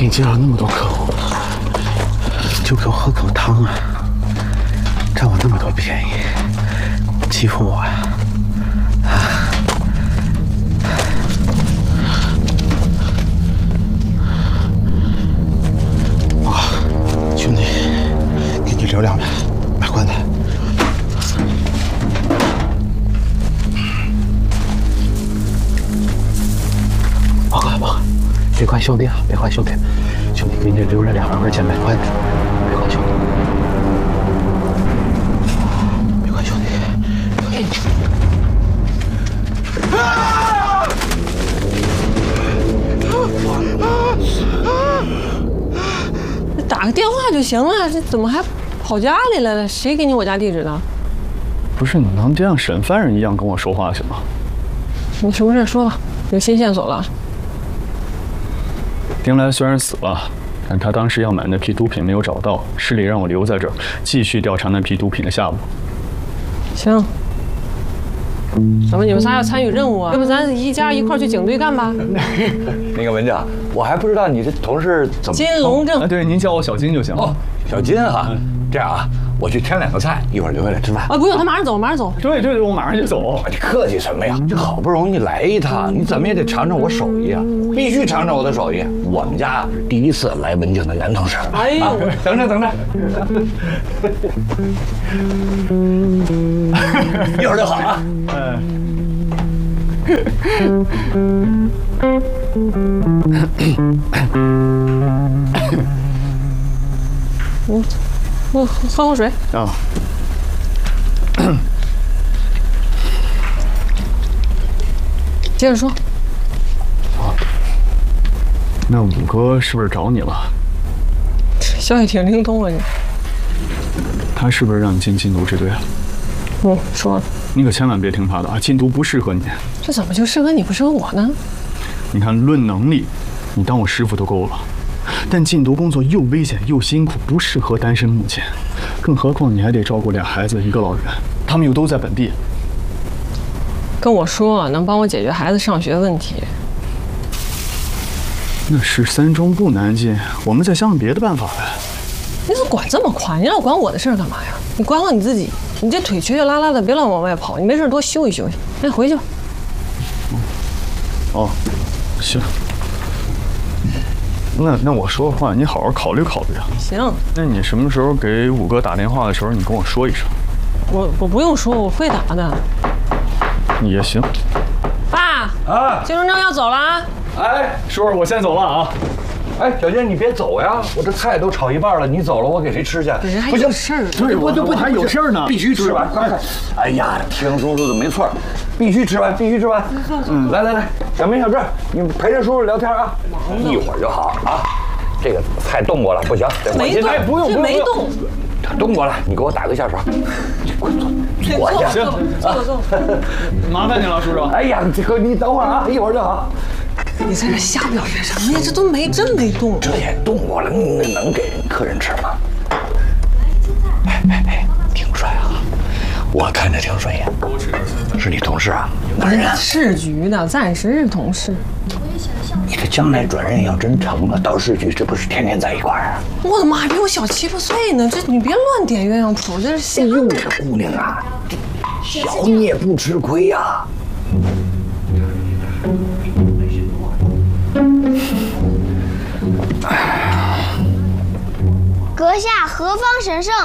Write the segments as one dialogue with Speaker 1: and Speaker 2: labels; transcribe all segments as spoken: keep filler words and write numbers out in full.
Speaker 1: 定接了那么多客户，就给我喝口汤啊，占我那么多便宜，欺负我呀！啊！哇，兄弟，给你留两百，买棺材。 报告报告，别怪兄弟啊，别怪兄弟，兄弟给你留了两万块钱买棺材，别怪兄弟，别怪兄弟。啊！
Speaker 2: 打个电话就行了，这怎么还跑家里来了？谁给你我家地址的？
Speaker 3: 不是，你能这样审犯人一样跟我说话行吗？
Speaker 2: 你什么事说吧，有新线索了。
Speaker 3: 丁来虽然死了，但他当时要买那批毒品没有找到，市里让我留在这儿，继续调查那批毒品的下落。
Speaker 2: 行，怎么你们仨要参与任务啊？要不咱一家一块去警队干吧？
Speaker 4: 那个文静，我还不知道你这同事怎么……
Speaker 2: 金龙正，
Speaker 3: 啊，对，您叫我小金就行。
Speaker 4: 哦，小金啊，这样啊，我去添两个菜，一会儿就回来吃饭。
Speaker 2: 啊，不用，他马上走，马上走。
Speaker 3: 对对对，我马上就走。
Speaker 4: 你客气什么呀？这好不容易来一趟，你怎么也得尝尝我手艺啊！必须尝尝我的手艺。我们家第一次来文静的男同事。
Speaker 2: 哎呦，
Speaker 4: 啊、等着等着，一会儿就好啊。
Speaker 2: 嗯，我喝口水
Speaker 3: 啊。
Speaker 2: 接着说。
Speaker 3: 哦，那五哥是不是找你了？
Speaker 2: 消息挺灵通啊你。
Speaker 3: 他是不是让你进禁毒支队了？
Speaker 2: 嗯，说了。
Speaker 3: 你可千万别听他的啊，禁毒不适合你。
Speaker 2: 这怎么就适合你不适合我呢？
Speaker 3: 你看，论能力，你当我师傅都够了。但禁毒工作又危险又辛苦，不适合单身母亲。更何况你还得照顾俩孩子，一个老人，他们又都在本地。
Speaker 2: 跟我说能帮我解决孩子上学问题。
Speaker 3: 那十三中不难进，我们再想想别的办法呗。
Speaker 2: 你怎么管这么宽？你让我管我的事儿干嘛呀？你管管你自己。你这腿瘸瘸拉拉的，别老往外跑。你没事多休息休息。那回去吧。
Speaker 3: 哦，行。那那我说的话，你好好考虑考虑啊。
Speaker 2: 行。那
Speaker 3: 你什么时候给五哥打电话的时候，你跟我说一声。
Speaker 2: 我我不用说，我会打的。
Speaker 3: 也行。
Speaker 2: 爸啊，金荣正要走了啊。
Speaker 4: 哎，
Speaker 3: 叔叔，我先走了啊。
Speaker 4: 哎，小金，你别走呀！我这菜都炒一半了，你走了，我给谁吃去？
Speaker 2: 人还有事儿，
Speaker 3: 对，我就不还有事儿呢，
Speaker 4: 必须吃完。快快！哎呀，听叔叔的没错，必须吃完，必须吃完。嗯，来来来，小明、小郑，你们陪着叔叔聊天啊，一会儿就好啊。这个菜冻过了，不行，
Speaker 2: 没冻，
Speaker 4: 不用，
Speaker 2: 这没冻。
Speaker 4: 冻过了，你给我打个下手。快坐，坐下。
Speaker 2: 行，坐坐。
Speaker 3: 麻烦你了，叔叔。
Speaker 4: 哎呀，这个你等会儿啊，一会儿就好。
Speaker 2: 你在这瞎表现什么呀？这都没真没动，
Speaker 4: 这也动过了，那能给人客人吃吗？哎哎哎，挺帅啊，我看着挺顺眼。是你同事啊？哪人啊？
Speaker 2: 市局的，暂时是同事。
Speaker 4: 你这将来转任要真成了，到市局这不是天天在一块儿啊？
Speaker 2: 我的妈，比我小七八岁呢！这你别乱点鸳鸯谱，这是瞎。
Speaker 4: 哟，这姑娘啊，小你也不吃亏呀。
Speaker 5: 阁下何方神圣？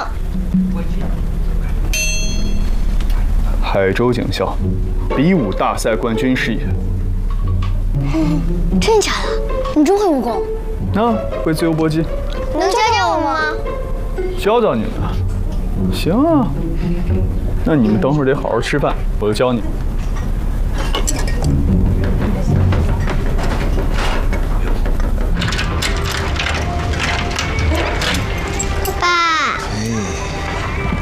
Speaker 3: 海州警校比武大赛冠军是也。
Speaker 5: 嗯，真假的？你真会武功？
Speaker 3: 啊，会自由搏击。
Speaker 5: 能教教我们吗？
Speaker 3: 教教你们啊？行啊。那你们等会儿得好好吃饭，我就教你们。